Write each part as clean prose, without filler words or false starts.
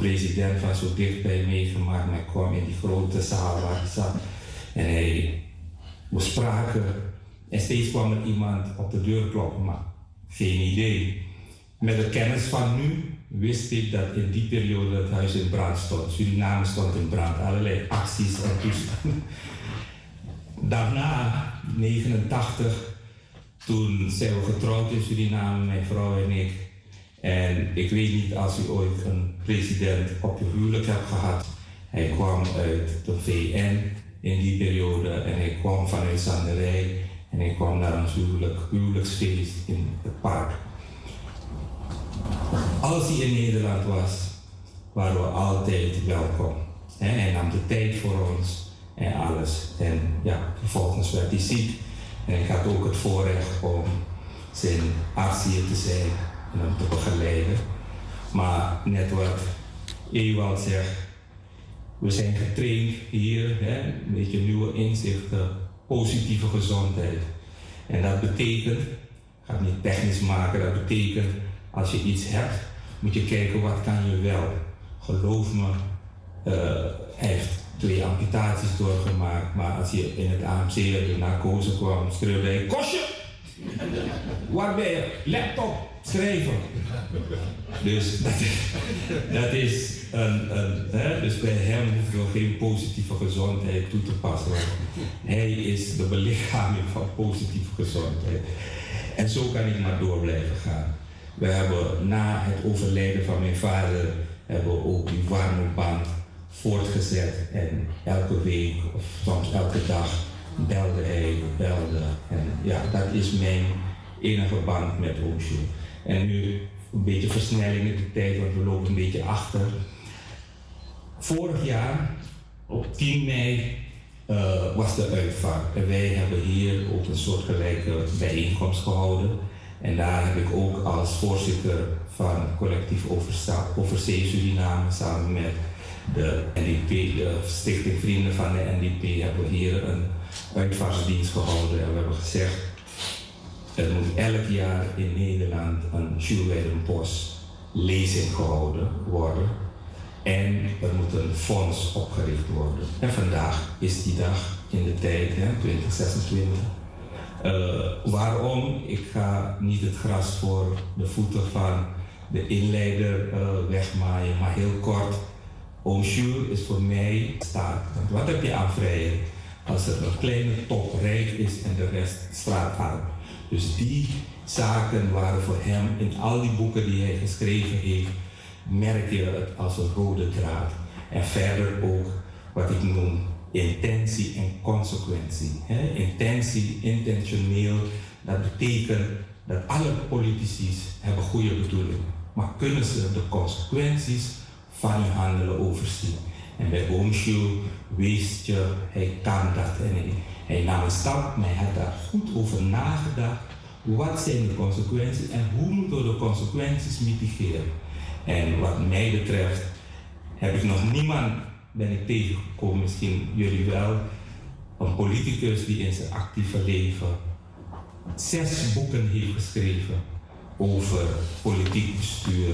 president van zo dichtbij meegemaakt, maar ik kwam in die grote zaal waar hij zat en we spraken en steeds kwam er iemand op de deur kloppen, maar geen idee. Met de kennis van nu wist ik dat in die periode het huis in brand stond. Suriname stond in brand, allerlei acties en toestanden. Daarna, 89, toen zijn we getrouwd in Suriname, mijn vrouw en ik. En ik weet niet als u ooit een president op uw huwelijk hebt gehad. Hij kwam uit de VN in die periode en hij kwam vanuit Zanderij en hij kwam naar een huwelijksfeest in het park. Als hij in Nederland was, waren we altijd welkom. Hij nam de tijd voor ons en alles. En ja, vervolgens werd hij ziek en ik had ook het voorrecht om zijn arts hier te zijn en hem te begeleiden. Maar net wat Ewald zegt, we zijn getraind hier, een beetje nieuwe inzichten, positieve gezondheid. En dat betekent, ik ga het niet technisch maken, dat betekent als je iets hebt, moet je kijken wat kan je wel. Geloof me, hij heeft 2 amputaties doorgemaakt, maar als je in het AMC de narcose kwam, schreeuwde hij, kostje! Waar ben je? Laptop, schrijven. Dus dat is dus bij hem hoeven we geen positieve gezondheid toe te passen. Hij is de belichaming van positieve gezondheid. En zo kan ik maar door blijven gaan. We hebben na het overlijden van mijn vader hebben we ook die warme band voortgezet. En elke week of soms elke dag belde hij. En ja, dat is mijn enige band met Osho. En nu een beetje versnelling in de tijd, want we lopen een beetje achter. Vorig jaar, op 10 mei, was de uitvaart. En wij hebben hier ook een soortgelijke bijeenkomst gehouden. En daar heb ik ook als voorzitter van collectief Overzee Suriname samen met de NDP, de Stichting Vrienden van de NDP, hebben we hier een uitvaartsdienst gehouden. En we hebben gezegd, er moet elk jaar in Nederland een Jules Weidenbos lezing gehouden worden. En er moet een fonds opgericht worden. En vandaag is die dag in de tijd, 2026. Waarom? Ik ga niet het gras voor de voeten van de inleider wegmaaien, maar heel kort. Oom Jules is voor mij staat. Want wat heb je aan vrijheid als er een kleine top rijk is en de rest straatarm? Dus die zaken waren voor hem in al die boeken die hij geschreven heeft, merk je het als een rode draad. En verder ook wat ik noem intentie en consequentie. Intentie, intentioneel, dat betekent dat alle politici hebben goede bedoelingen, maar kunnen ze de consequenties van hun handelen overzien. En bij Oom Jules wist je, hij kan dat en hij nam een stap, maar hij had daar goed over nagedacht. Wat zijn de consequenties en hoe moeten we de consequenties mitigeren? En wat mij betreft heb ik nog niemand ben ik tegengekomen, misschien jullie wel, een politicus die in zijn actieve leven 6 boeken heeft geschreven over politiek bestuur.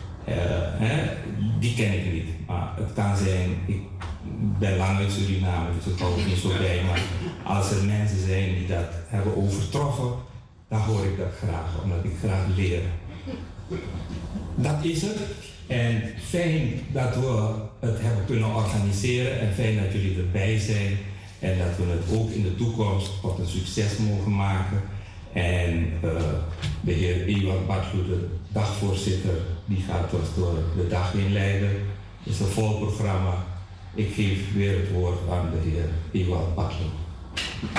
Die ken ik niet, maar het kan zijn, ik ben lang in Suriname, dus ik hou het niet zo bij, maar als er mensen zijn die dat hebben overtroffen, dan hoor ik dat graag, omdat ik graag leer. Dat is het. En fijn dat we het hebben kunnen organiseren en fijn dat jullie erbij zijn en dat we het ook in de toekomst tot een succes mogen maken. En de heer Ewald Bartloe, de dagvoorzitter, die gaat ons door de dag heen leiden. Het is een vol programma. Ik geef weer het woord aan de heer Ewald Bartloe.